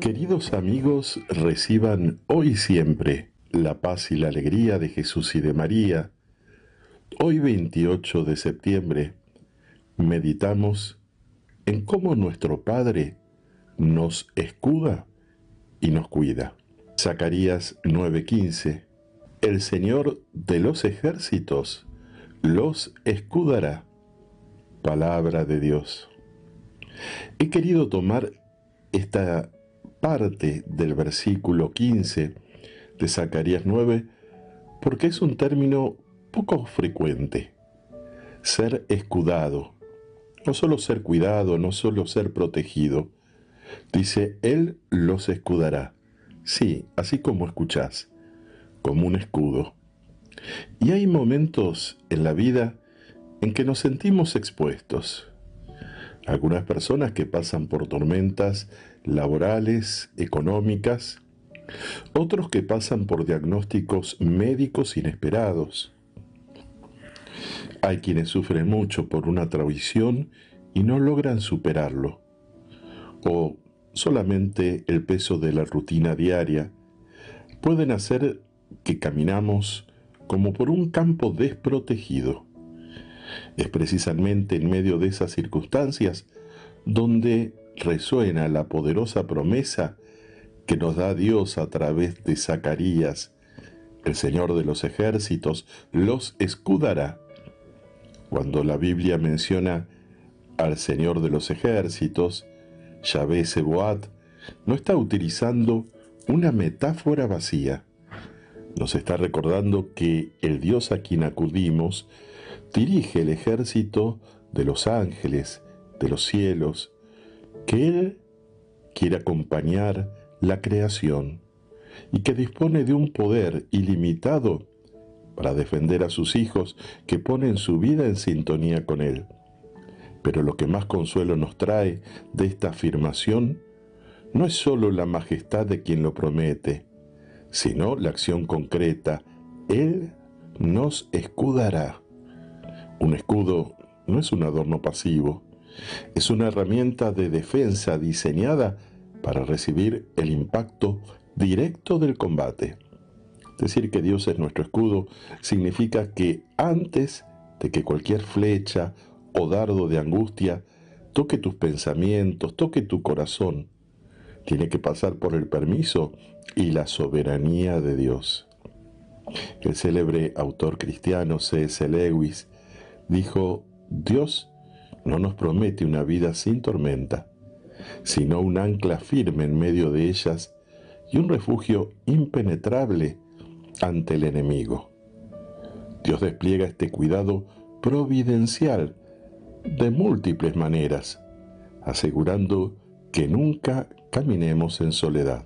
Queridos amigos, reciban hoy y siempre la paz y la alegría de Jesús y de María. Hoy 28 de septiembre meditamos en cómo nuestro Padre nos escuda y nos cuida. Zacarías 9:15. El Señor de los ejércitos los escudará. Palabra de Dios. He querido tomar esta parte del versículo 15 de Zacarías 9 porque es un término poco frecuente. Ser escudado. No solo ser cuidado, no solo ser protegido. Dice, Él los escudará. Sí, así como escuchás, como un escudo. Y hay momentos en la vida en que nos sentimos expuestos. Algunas personas que pasan por tormentas laborales, económicas, otros que pasan por diagnósticos médicos inesperados. Hay quienes sufren mucho por una traición y no logran superarlo, o solamente el peso de la rutina diaria pueden hacer que caminamos como por un campo desprotegido. Es precisamente en medio de esas circunstancias donde resuena la poderosa promesa que nos da Dios a través de Zacarías. El Señor de los ejércitos los escudará. Cuando la Biblia menciona al Señor de los ejércitos, Yahvé Sebaot, no está utilizando una metáfora vacía. Nos está recordando que el Dios a quien acudimos dirige el ejército de los ángeles, de los cielos, que Él quiere acompañar la creación y que dispone de un poder ilimitado para defender a sus hijos que ponen su vida en sintonía con Él. Pero lo que más consuelo nos trae de esta afirmación no es solo la majestad de quien lo promete, sino la acción concreta. Él nos escudará. Un escudo no es un adorno pasivo, es una herramienta de defensa diseñada para recibir el impacto directo del combate. Decir que Dios es nuestro escudo significa que antes de que cualquier flecha o dardo de angustia toque tus pensamientos, toque tu corazón, tiene que pasar por el permiso y la soberanía de Dios. El célebre autor cristiano C.S. Lewis dijo, Dios no nos promete una vida sin tormenta, sino un ancla firme en medio de ellas y un refugio impenetrable ante el enemigo. Dios despliega este cuidado providencial de múltiples maneras, asegurando que nunca caminemos en soledad.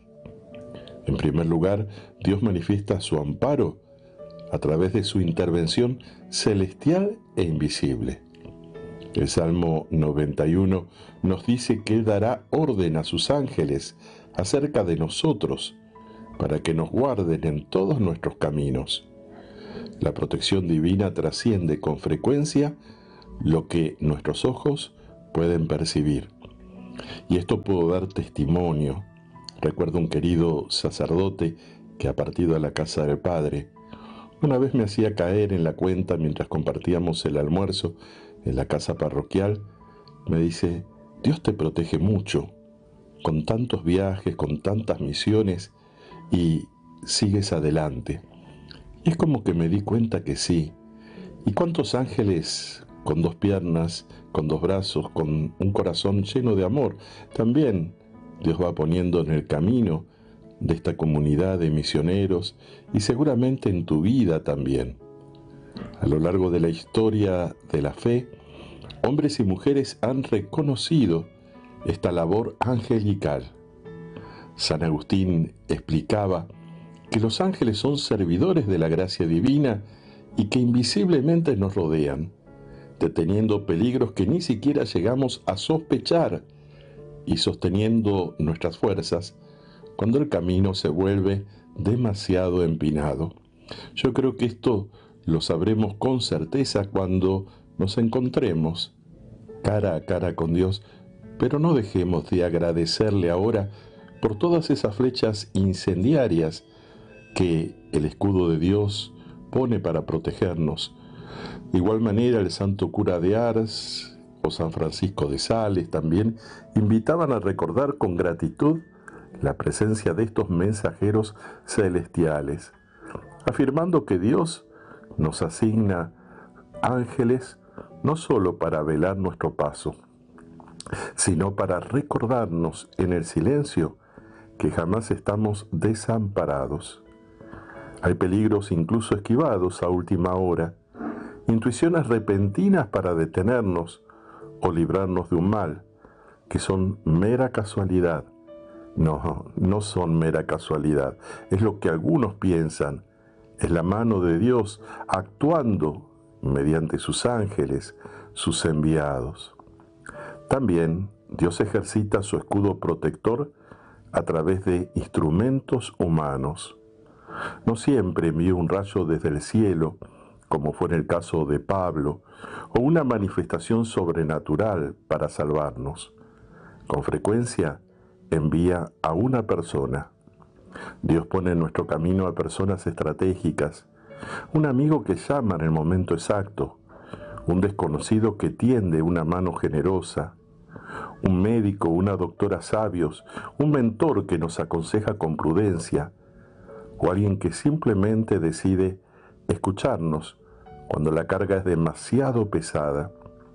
En primer lugar, Dios manifiesta su amparo a través de su intervención celestial e invisible. El Salmo 91 nos dice que Él dará orden a sus ángeles acerca de nosotros para que nos guarden en todos nuestros caminos. La protección divina trasciende con frecuencia lo que nuestros ojos pueden percibir. Y esto puedo dar testimonio. Recuerdo un querido sacerdote que ha partido a la casa del Padre. Una vez me hacía caer en la cuenta mientras compartíamos el almuerzo en la casa parroquial. Me dice, Dios te protege mucho, con tantos viajes, con tantas misiones, y sigues adelante. Y es como que me di cuenta que sí. ¿Y cuántos ángeles con dos piernas, con dos brazos, con un corazón lleno de amor? También Dios va poniendo en el camino de esta comunidad de misioneros y seguramente en tu vida también. A lo largo de la historia de la fe, hombres y mujeres han reconocido esta labor angelical. San Agustín explicaba que los ángeles son servidores de la gracia divina y que invisiblemente nos rodean, deteniendo peligros que ni siquiera llegamos a sospechar y sosteniendo nuestras fuerzas cuando el camino se vuelve demasiado empinado. Yo creo que esto lo sabremos con certeza cuando nos encontremos cara a cara con Dios, pero no dejemos de agradecerle ahora por todas esas flechas incendiarias que el escudo de Dios pone para protegernos. De igual manera, el santo cura de Ars o San Francisco de Sales también invitaban a recordar con gratitud la presencia de estos mensajeros celestiales, afirmando que Dios nos asigna ángeles no solo para velar nuestro paso, sino para recordarnos en el silencio que jamás estamos desamparados. Hay peligros incluso esquivados a última hora, intuiciones repentinas para detenernos o librarnos de un mal, que son mera casualidad. No son mera casualidad, es lo que algunos piensan, es la mano de Dios actuando mediante sus ángeles, sus enviados. También Dios ejercita su escudo protector a través de instrumentos humanos. No siempre envía un rayo desde el cielo, como fue en el caso de Pablo, o una manifestación sobrenatural para salvarnos. Con frecuencia envía a una persona. Dios pone en nuestro camino a personas estratégicas, un amigo que llama en el momento exacto, un desconocido que tiende una mano generosa, un médico, una doctora sabios, un mentor que nos aconseja con prudencia, o alguien que simplemente decide escucharnos cuando la carga es demasiado pesada.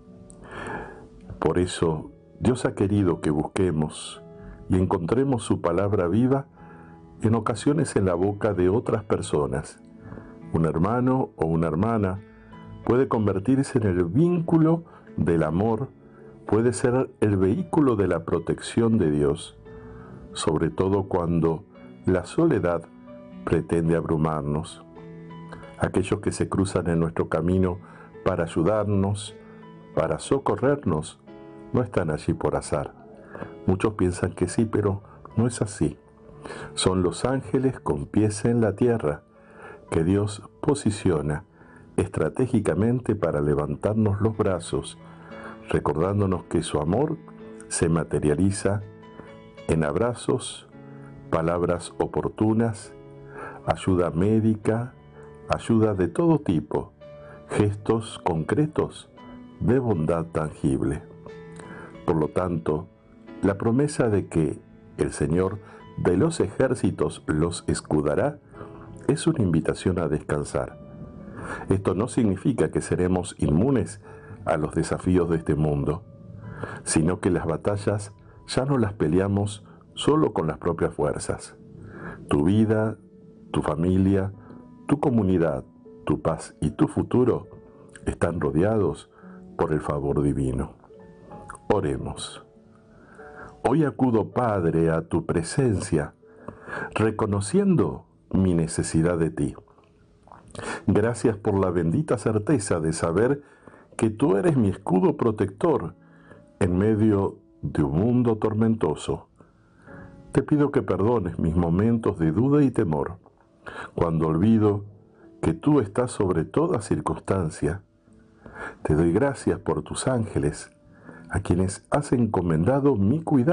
Por eso, Dios ha querido que busquemos y encontremos su palabra viva en ocasiones en la boca de otras personas. Un hermano o una hermana puede convertirse en el vínculo del amor, puede ser el vehículo de la protección de Dios, sobre todo cuando la soledad pretende abrumarnos. Aquellos que se cruzan en nuestro camino para ayudarnos, para socorrernos, no están allí por azar. Muchos piensan que sí, pero no es así. Son los ángeles con pies en la tierra que Dios posiciona estratégicamente para levantarnos los brazos, recordándonos que su amor se materializa en abrazos, palabras oportunas, ayuda médica, ayuda de todo tipo, gestos concretos de bondad tangible. Por lo tanto, la promesa de que el Señor de los ejércitos los escudará es una invitación a descansar. Esto no significa que seremos inmunes a los desafíos de este mundo, sino que las batallas ya no las peleamos solo con las propias fuerzas. Tu vida, tu familia, tu comunidad, tu paz y tu futuro están rodeados por el favor divino. Oremos. Hoy acudo, Padre, a tu presencia, reconociendo mi necesidad de ti. Gracias por la bendita certeza de saber que tú eres mi escudo protector en medio de un mundo tormentoso. Te pido que perdones mis momentos de duda y temor, cuando olvido que tú estás sobre toda circunstancia. Te doy gracias por tus ángeles, a quienes has encomendado mi cuidado.